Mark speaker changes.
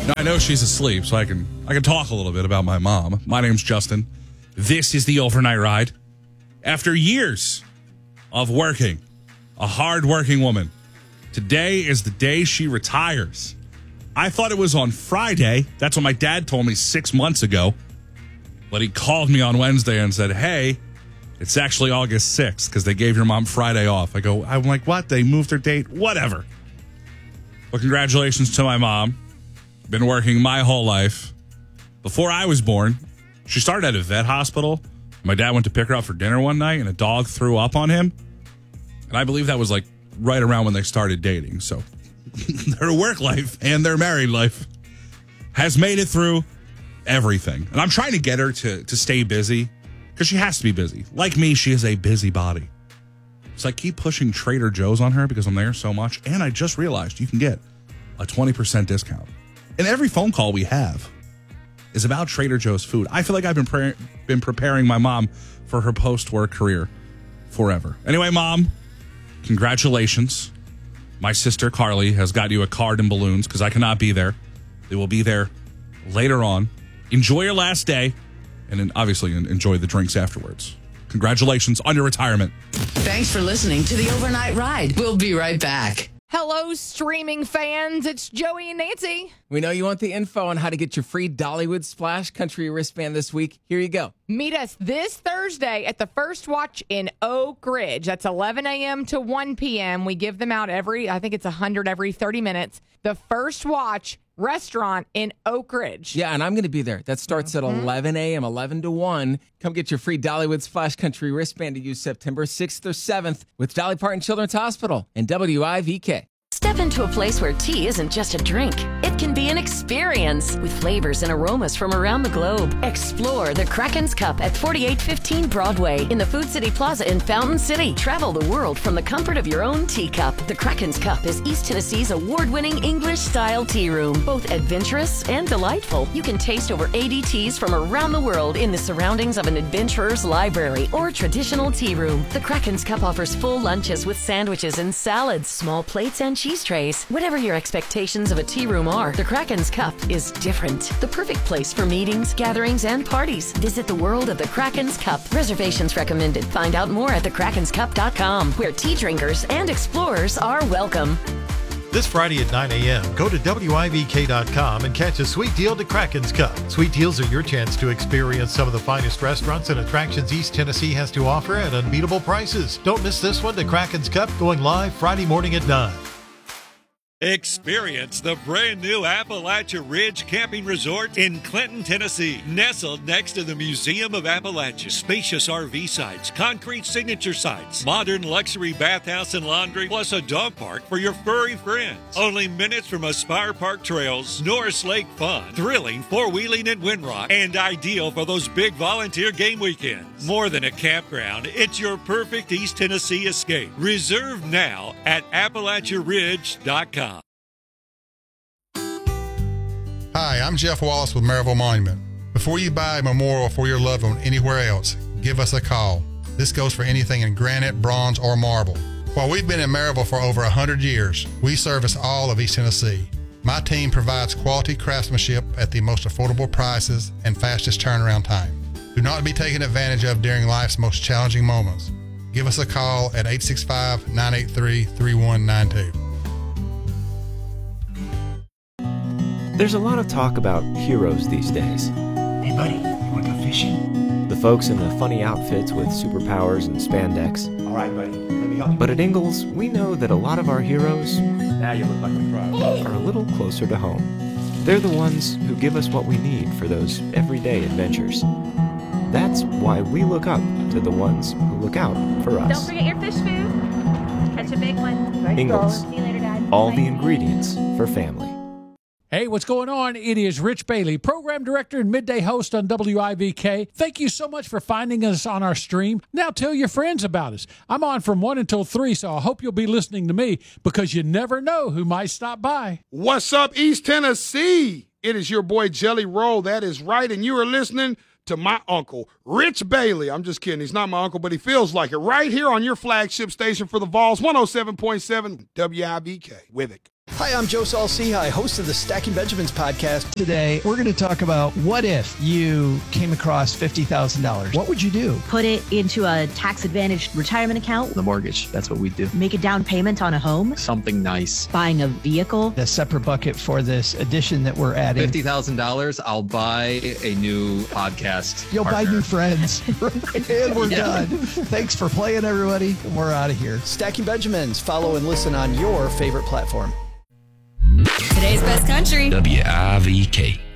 Speaker 1: Now, I know she's asleep, so I can talk a little bit about my mom. My name's Justin. This is the Overnight Ride. After years of working, a hard-working woman, today is the day she retires. I thought it was on Friday. That's what my dad told me 6 months ago. But he called me on Wednesday and said, hey, it's actually August 6th because they gave your mom Friday off. I'm like, what? They moved her date? Whatever. Well, congratulations to my mom. Been working my whole life. Before I was born, she started at a vet hospital. My dad went to pick her up for dinner one night, and a dog threw up on him. And I believe that was like right around when they started dating. So their work life and their married life has made it through everything. And I'm trying to get her to stay busy because she has to be busy. Like me, she is a busybody. So I keep pushing Trader Joe's on her because I'm there so much. And I just realized you can get a 20% discount. And every phone call we have is about Trader Joe's food. I feel like I've been preparing my mom for her post-work career forever. Anyway, Mom, congratulations. My sister Carly has got you a card and balloons because I cannot be there. They will be there later on. Enjoy your last day, and then obviously enjoy the drinks afterwards. Congratulations on your retirement.
Speaker 2: Thanks for listening to the Overnight Ride. We'll be right back.
Speaker 3: Hello, streaming fans. It's Joey and Nancy.
Speaker 4: We know you want the info on how to get your free Dollywood Splash Country wristband this week. Here you go.
Speaker 3: Meet us this Thursday at the First Watch in Oak Ridge. That's 11 a.m. to 1 p.m. We give them out I think it's 100 every 30 minutes. The First Watch restaurant in Oak Ridge.
Speaker 4: Yeah, and I'm going to be there. That starts at 11 a.m., 11 to 1. Come get your free Dollywood Splash Country wristband to use September 6th or 7th with Dolly Parton Children's Hospital and WIVK.
Speaker 5: Step into a place where tea isn't just a drink. It can be an experience with flavors and aromas from around the globe. Explore the Kraken's Cup at 4815 Broadway in the Food City Plaza in Fountain City. Travel the world from the comfort of your own teacup. The Kraken's Cup is East Tennessee's award-winning English-style tea room. Both adventurous and delightful. You can taste over 80 teas from around the world in the surroundings of an adventurer's library or traditional tea room. The Kraken's Cup offers full lunches with sandwiches and salads, small plates, and cheese trays. Whatever your expectations of a tea room are, the Kraken's Cup is different. The perfect place for meetings, gatherings, and parties. Visit the world of the Kraken's Cup. Reservations recommended. Find out more at thekrakenscup.com, where tea drinkers and explorers are welcome.
Speaker 6: This Friday at 9 a.m., go to WIVK.com and catch a sweet deal to Kraken's Cup. Sweet deals are your chance to experience some of the finest restaurants and attractions East Tennessee has to offer at unbeatable prices. Don't miss this one, the Kraken's Cup, going live Friday morning at 9.
Speaker 7: Experience the brand new Appalachia Ridge Camping Resort in Clinton, Tennessee. Nestled next to the Museum of Appalachia. Spacious RV sites, concrete signature sites, modern luxury bathhouse and laundry, plus a dog park for your furry friends. Only minutes from Aspire Park Trails, Norris Lake Fun, thrilling four-wheeling at Windrock, and ideal for those big volunteer game weekends. More than a campground, it's your perfect East Tennessee escape. Reserve now at AppalachiaRidge.com.
Speaker 8: Hi, I'm Jeff Wallace with Maryville Monument. Before you buy a memorial for your loved one anywhere else, give us a call. This goes for anything in granite, bronze, or marble. While we've been in Maryville for over 100 years, we service all of East Tennessee. My team provides quality craftsmanship at the most affordable prices and fastest turnaround time. Do not be taken advantage of during life's most challenging moments. Give us a call at 865-983-3192.
Speaker 9: There's a lot of talk about heroes these days.
Speaker 10: Hey buddy, you wanna go fishing?
Speaker 9: The folks in the funny outfits with superpowers and spandex.
Speaker 10: All right, buddy, let me help you.
Speaker 9: But at Ingalls, we know that a lot of our heroes
Speaker 10: Now you look like a pro.
Speaker 9: are a little closer to home. They're the ones who give us what we need for those everyday adventures. That's why we look up to the ones who look out for us.
Speaker 11: Don't forget your fish food. Catch a big one.
Speaker 9: Ingalls,
Speaker 11: See you later, Dad.
Speaker 9: all
Speaker 11: Bye.
Speaker 9: the ingredients for family.
Speaker 12: Hey, what's going on? It is Rich Bailey, program director and midday host on WIVK. Thank you so much for finding us on our stream. Now tell your friends about us. I'm on from 1 until 3, so I hope you'll be listening to me because you never know who might stop by.
Speaker 13: What's up, East Tennessee? It is your boy Jelly Roll. That is right, and you are listening to my uncle, Rich Bailey. I'm just kidding. He's not my uncle, but he feels like it. Right here on your flagship station for the Vols, 107.7 WIVK. With it.
Speaker 14: Hi, I'm Joe Saul-Sehy, host of the Stacking Benjamins podcast.
Speaker 15: Today, we're going to talk about what if you came across $50,000. What would you do?
Speaker 16: Put it into a tax-advantaged retirement account.
Speaker 15: The mortgage, that's what we do.
Speaker 16: Make a down payment on a home.
Speaker 15: Something nice.
Speaker 16: Buying a vehicle.
Speaker 15: A separate bucket for this addition that we're adding.
Speaker 17: $50,000, I'll buy a new podcast.
Speaker 15: You'll
Speaker 17: partner.
Speaker 15: buy new friends. And we're done. Thanks for playing, everybody. We're out of here.
Speaker 14: Stacking Benjamins. Follow and listen on your favorite platform.
Speaker 18: Today's Best Country.
Speaker 19: WIVK.